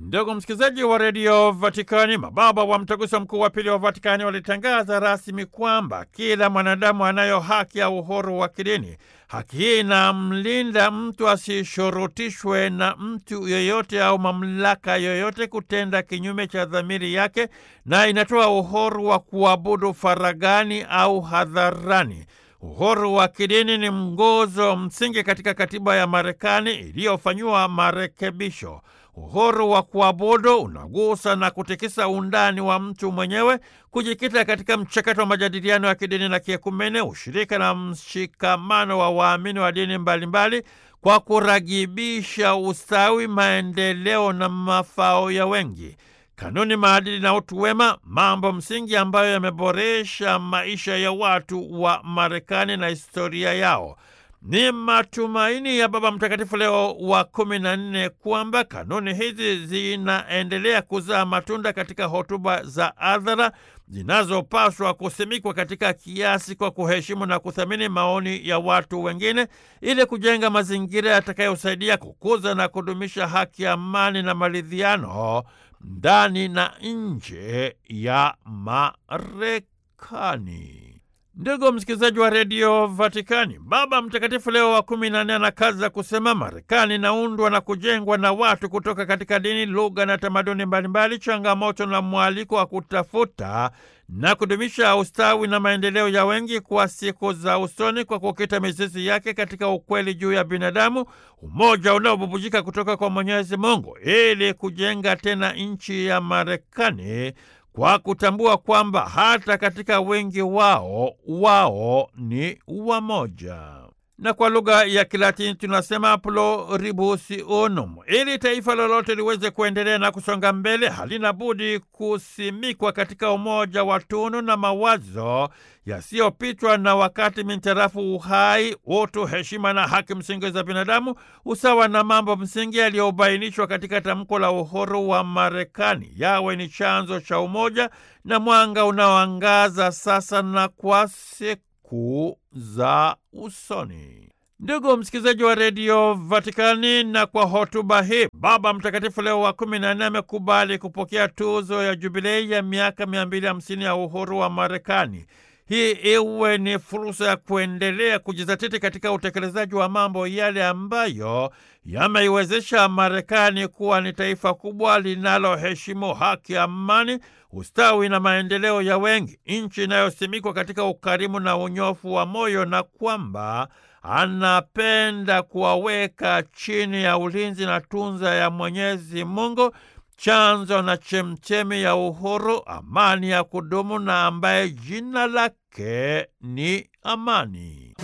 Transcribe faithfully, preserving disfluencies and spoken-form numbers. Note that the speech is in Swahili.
Ndugu msikilizaji wa redio Vatikani, mababa wa mtaguso mkuu wa pili wa Vatikani walitangaza rasmi kwamba kila mwanadamu anayo haki ya uhuru wa kidini. Haki hii inamlinda mtu asishurutishwe na mtu yeyote au mamlaka yoyote kutenda kinyume cha dhamiri yake, na inatoa uhuru wa kuabudu faragani au hadharani. Uhuru wa kidini ni nguzo msingi katika katiba ya Marekani iliyofanyiwa marekebisho. Uhuru wa kuabudu unagusa na kutikisa undani wa mtu mwenyewe, kujikita katika mchakato wa majadiliano ya kidini na kiekumene, ushirika na mshikamano wa waamini wa dini mbalimbali kwa kuragibisha ustawi, maendeleo na mafao ya wengi. Kanuni, maadili na utu wema, mambo msingi ambayo yameboresha maisha ya watu wa Marekani na historia yao. Ni matumaini ya Baba Mtakatifu Leo wa kumi na nne kwamba kanuni hizi zinaendelea kuzaa matunda katika hotuba za hadhara zinazopaswa kusimikwa katika kiasi kwa kuheshimu na kuthamini maoni ya watu wengine, ili kujenga mazingira yatakayosaidia kukuza na kudumisha haki, amani na maridhiano ndani na nje ya Marekani. Ndugu msikilizaji wa redio Vatikani, Baba Mtakatifu Leo wa kumi na nne anakaza kusema Marekani inaundwa na kujengwa na watu kutoka katika dini, lugha na tamaduni mbalimbali, changamoto na mwaliko wa kutafuta na kudumisha ustawi na maendeleo ya wengi kwa siku za usoni, kwa kukita mizizi yake katika ukweli juu ya binadamu, umoja unaobubujika kutoka kwa Mwenyezi Mungu, ili kujenga tena nchi ya Marekani kwa kutambua kwamba hata katika wengi wao, wao ni wamoja. Na kwa lugha ya Kilatini tunasema pluribus unum. Ili taifa lolote liweze kuendelea na kusonga mbele, halina budi kusimikwa katika umoja wa tunu na mawazo yasiyopitwa na wakati, mintarafu uhai, utu, heshima na haki msingi za binadamu, usawa na mambo msingi yaliyobainishwa katika tamko la uhuru wa Marekani, yawe ni chanzo cha umoja na mwanga unaoangaza sasa na kwa siku za usoni. Ndugu msikilizaji wa redio Vatikani, na kwa hotuba hii Baba Mtakatifu Leo wa kumi na nne amekubali kupokea tuzo ya jubilei ya miaka mia mbili hamsini ya uhuru wa Marekani. Hii iwe ni fursa ya kuendelea kujizatiti katika utekelezaji wa mambo yale ambayo yameiwezesha Marekani kuwa ni taifa kubwa linaloheshimu haki, amani, ustawi na maendeleo ya wengi, nchi inayosimikwa katika ukarimu na unyofu wa moyo, na kwamba anapenda kuwaweka chini ya ulinzi na tunza ya Mwenyezi Mungu, chanzo na chemchemi ya uhuru, amani ya kudumu, na ambaye jina lake ni amani.